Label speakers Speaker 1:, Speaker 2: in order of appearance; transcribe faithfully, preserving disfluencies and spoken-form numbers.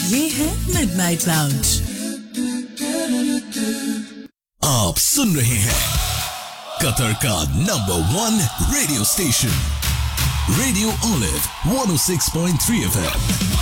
Speaker 1: ये है midnight lounge.
Speaker 2: आप सुन रहे हैं कतर का number one radio station radio olive one ओ six point three F M.